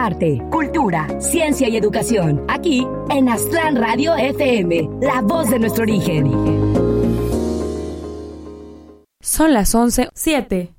arte, cultura, ciencia y educación. Aquí en Aztlán Radio FM, la voz de nuestro origen. Son las 11:07.